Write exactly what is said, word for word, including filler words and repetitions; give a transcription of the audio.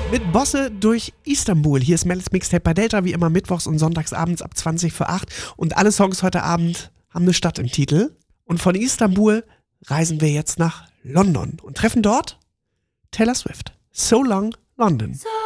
Mit Bosse durch Istanbul. Hier ist Melis Mixtape bei Delta, wie immer mittwochs und sonntags abends ab zwanzig vor acht. Und alle Songs heute Abend haben eine Stadt im Titel. Und von Istanbul reisen wir jetzt nach London und treffen dort Taylor Swift. So Long London. So